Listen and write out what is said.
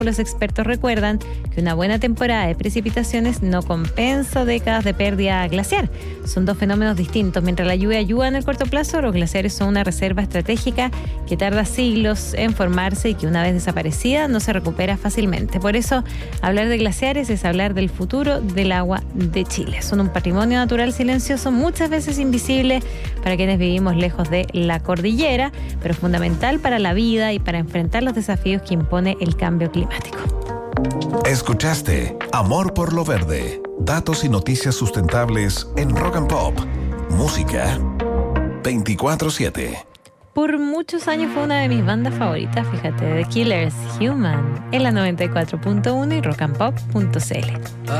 Los expertos recuerdan que una buena temporada de precipitaciones no compensa décadas de pérdida glaciar. Son dos fenómenos distintos. Mientras la lluvia ayuda en el corto plazo, los glaciares son una reserva estratégica que tarda siglos en formarse y que una vez desaparecida no se recupera fácilmente. Por eso, hablar de glaciares es hablar del futuro del agua de Chile. Son un patrimonio natural silencioso, muchas veces invisible para quienes vivimos lejos de la cordillera, pero fundamental para la vida y para enfrentar los desafíos que impone el cambio climático. Escuchaste Amor por lo Verde. Datos y noticias sustentables en Rock and Pop. Música 24/7. Por muchos años fue una de mis bandas favoritas, fíjate, The Killers, Human, en la 94.1 y rockandpop.cl.